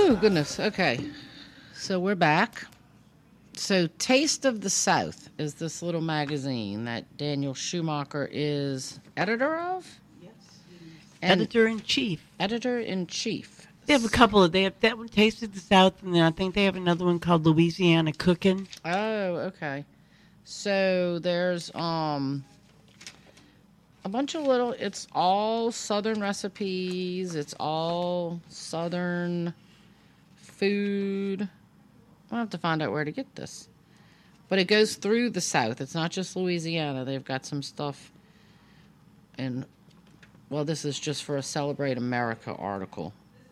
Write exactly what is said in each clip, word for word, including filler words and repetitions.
Oh, goodness. Okay. So we're back. So Taste of the South is this little magazine that Daniel Schumacher is editor of? Yes. And Editor-in-chief. Editor-in-chief. They have a couple of, they have that one, Taste of the South, and then I think they have another one called Louisiana Cooking. Oh, okay. So there's um a bunch of little, it's all Southern recipes. It's all Southern food. I'll have to find out where to get this. But it goes through the South. It's not just Louisiana. They've got some stuff. And, well, this is just for a Celebrate America article.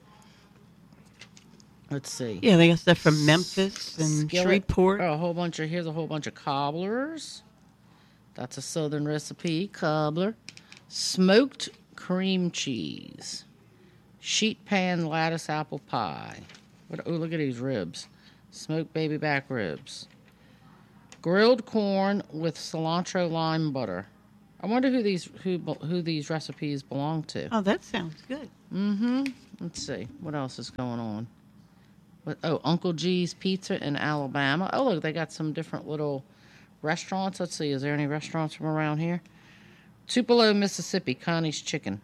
Let's see. Yeah, they got stuff from Memphis and Skillet. Shreveport. Oh, a whole bunch of, here's a whole bunch of cobblers. That's a Southern recipe, cobbler. Smoked cream cheese. Sheet pan lattice apple pie. What, oh, look at these ribs. Smoked baby back ribs. Grilled corn with cilantro lime butter. I wonder who these who who these recipes belong to. Oh, that sounds good. Mm-hmm. Let's see. What else is going on? What, oh, Uncle G's Pizza in Alabama. Oh, look, they got some different little restaurants. Let's see. Is there any restaurants from around here? Tupelo, Mississippi. Connie's Chicken.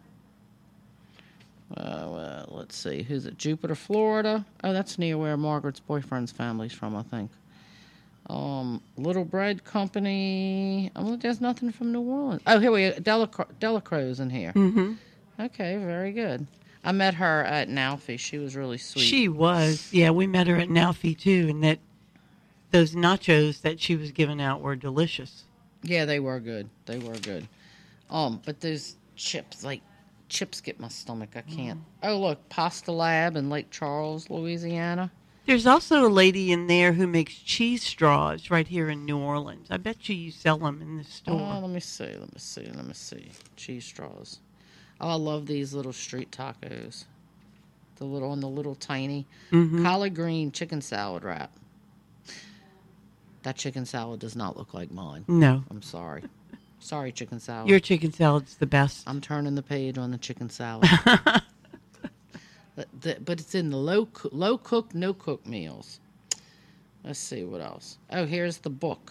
Uh, well, let's see. Who's it? Jupiter, Florida. Oh, that's near where Margaret's boyfriend's family's from, I think. Um, Little Bread Company. Oh, there's nothing from New Orleans. Oh, here we go. Delacro- Delacroix in here. Mm-hmm. Okay, very good. I met her at Nalfie. She was really sweet. She was. Yeah, we met her at Nalfie, too, and that those nachos that she was giving out were delicious. Yeah, they were good. They were good. Um, but those chips, like, chips get my stomach. I can't. Mm. Oh, look, Pasta Lab in Lake Charles, Louisiana. There's also a lady in there who makes cheese straws right here in New Orleans. I bet you you sell them in the store. Oh, let me see. Let me see. Let me see. Cheese straws. Oh, I love these little street tacos. The little and the little tiny mm-hmm. collard green chicken salad wrap. That chicken salad does not look like mine. No. I'm sorry. Sorry, chicken salad. Your chicken salad's the best. I'm turning the page on the chicken salad. but, the, but it's in the low low cook, no cook meals. Let's see what else. Oh, here's the book.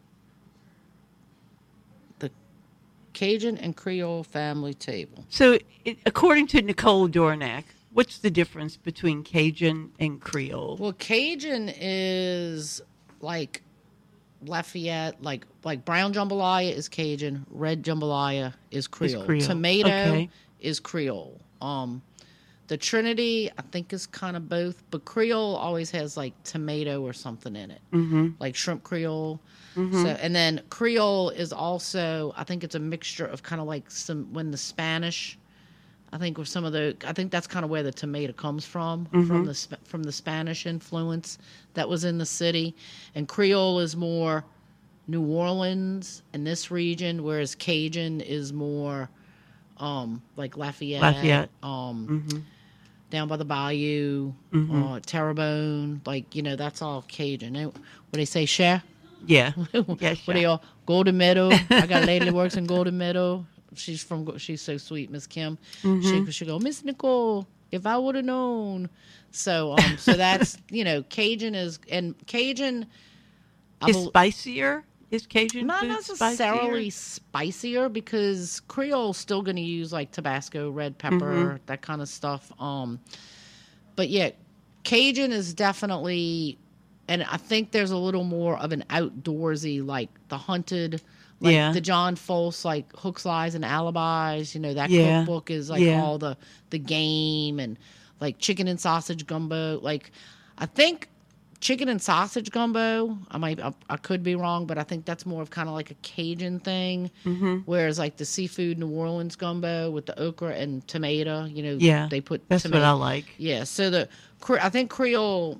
The Cajun and Creole Family Table. So, it, according to Nicole Dornack, what's the difference between Cajun and Creole? Well, Cajun is like Lafayette, like like brown jambalaya is Cajun, red jambalaya is Creole. Is Creole. Tomato okay. is Creole. Um, the Trinity, I think, is kind of both, but Creole always has like tomato or something in it, mm-hmm. like shrimp Creole. Mm-hmm. So, and then Creole is also, I think it's a mixture of kind of like some when the Spanish. I think with some of the, I think that's kind of where the tomato comes from, mm-hmm. from the from the Spanish influence that was in the city, and Creole is more New Orleans in this region, whereas Cajun is more um, like Lafayette, Lafayette. Um, mm-hmm. down by the bayou, mm-hmm. uh, Terrebonne, like you know that's all Cajun. What do they say, Cher? Yeah, yeah. What do you all? Golden Meadow. I got a lady that works in Golden Meadow. She's from. She's so sweet, Miss Kim. Mm-hmm. She she go, Miss Nicole. If I would have known. So um, so that's you know Cajun is and Cajun is be- spicier. Is Cajun not food necessarily spicier? spicier because Creole's still going to use like Tabasco, red pepper, mm-hmm. that kind of stuff. Um, but yeah, Cajun is definitely, and I think there's a little more of an outdoorsy, like the hunted. Like yeah. the John Folse, like Hooks, Lies, and Alibis, you know, that yeah. cookbook is like yeah. all the, the game and like chicken and sausage gumbo. Like, I think chicken and sausage gumbo, I might, I, I could be wrong, but I think that's more of kind of like a Cajun thing. Mm-hmm. Whereas like the seafood New Orleans gumbo with the okra and tomato, you know, yeah. they put That's tomato. what I like. Yeah. So the, I think Creole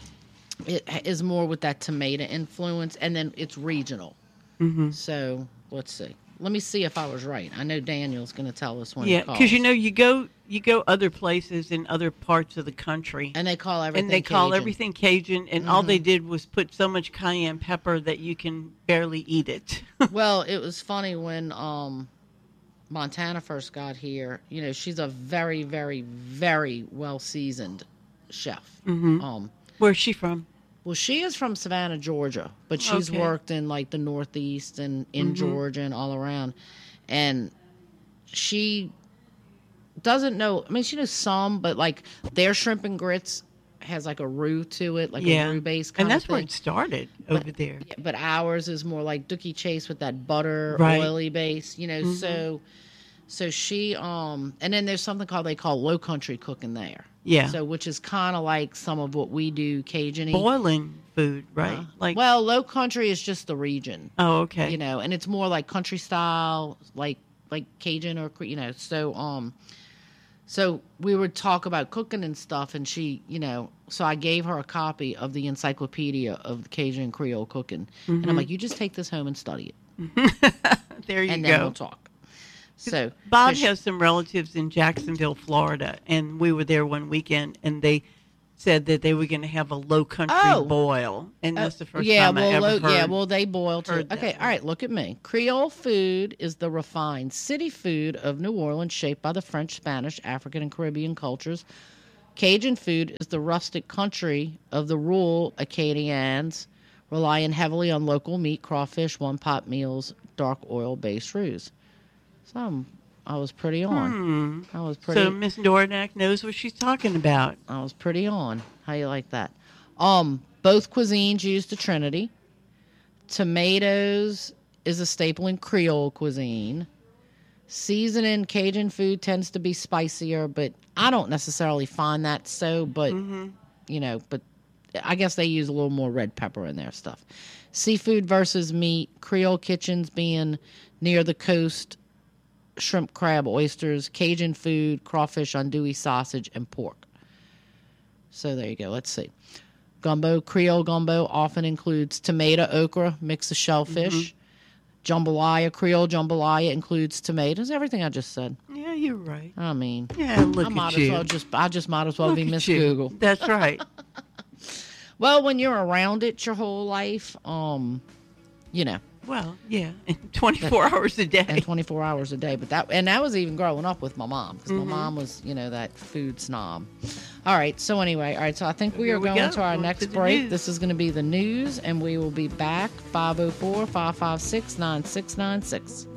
it is more with that tomato influence and then it's regional. Mm-hmm. So let's see. Let me see if I was right. I know Daniel's going to tell us when. Yeah, because you know you go you go other places in other parts of the country, and they call everything and they Cajun. call everything Cajun, and mm-hmm. all they did was put so much cayenne pepper that you can barely eat it. Well, it was funny when um, Montana first got here. You know, she's a very, very, very well seasoned chef. Mhm. Um, Where's she from? well, she is from Savannah, Georgia, but she's Okay. worked in like the Northeast and in Mhm. Georgia and all around. And she doesn't know. I mean, she knows some, but like their shrimp and grits has like a roux to it, like Yeah. a roux base kind And that's of where thing. it started over there. Yeah, but ours is more like Dookie Chase with that butter, Right. oily base, you know. Mhm. So, so she um, and then there's something called they call low country cooking there. Yeah. So which is kind of like some of what we do Cajun. Boiling food, right? like well, low country is just the region, Oh, okay. you know, and it's more like country style, like like Cajun or you know. So um, so we would talk about cooking and stuff, and she, you know, so I gave her a copy of the encyclopedia of the Cajun Creole cooking, and I'm Mhm. like, you just take this home and study it, There you and then we'll go. talk. So Bob so she- has some relatives in Jacksonville, Florida, and we were there one weekend, and they said that they were going to have a low country Oh. boil, and Oh, that's the first yeah, time well, I ever lo- heard. yeah, well, they boil too. heard that Okay, one. all right, look at me. Creole food is the refined city food of New Orleans, shaped by the French, Spanish, African, and Caribbean cultures. Cajun food is the rustic country of the rural Acadians, relying heavily on local meat, crawfish, one-pot meals, dark oil-based roux. So I'm, I was pretty on. Hmm. I was pretty. So Miss Dornack knows what she's talking about. I was pretty on. How you like that? Um, both cuisines use the Trinity. Tomatoes is a staple in Creole cuisine. Seasoning Cajun food tends to be spicier, but I don't necessarily find that so. But Mhm. you know, but I guess they use a little more red pepper in their stuff. Seafood versus meat. Creole kitchens being near the coast. Shrimp, crab, oysters, Cajun food, crawfish, andouille sausage, and pork. So there you go. Let's see. Gumbo, Creole gumbo often includes tomato, okra, mix of shellfish. Jambalaya, Creole jambalaya includes tomatoes. Everything I just said. Yeah, you're right. I mean, Yeah, look I at might you. as well just. I just might as well Look be at Miss you. Google. That's right. Well, when you're around it your whole life, um, you know, Well, yeah, and twenty-four hours a day. and twenty-four hours a day. But that, and that was even growing up with my mom, because Mhm. my mom was, you know, that food snob. All right. So anyway, all right. So I think we Here are we going go. to our Going next to the break. news. This is going to be the news, and we will be back five oh four, five five six, nine six nine six.